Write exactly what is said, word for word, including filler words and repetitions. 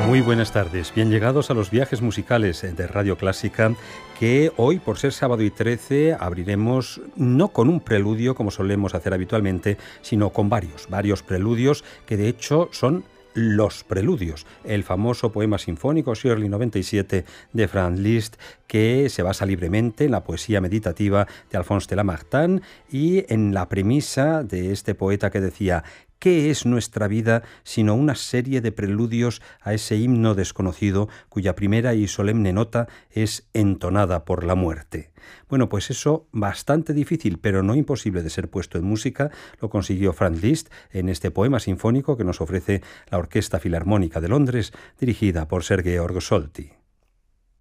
Muy buenas tardes, bien llegados a los viajes musicales de Radio Clásica, que hoy, por ser sábado y trece, abriremos no con un preludio como solemos hacer habitualmente, sino con varios, varios preludios que de hecho son los preludios, el famoso poema sinfónico Shirley noventa y siete de Franz Liszt, que se basa libremente en la poesía meditativa de Alphonse de Lamartine y en la premisa de este poeta que decía: ¿qué es nuestra vida sino una serie de preludios a ese himno desconocido cuya primera y solemne nota es entonada por la muerte? Bueno, pues eso, bastante difícil, pero no imposible de ser puesto en música, lo consiguió Franz Liszt en este poema sinfónico que nos ofrece la Orquesta Filarmónica de Londres, dirigida por Sergei Orgossolti.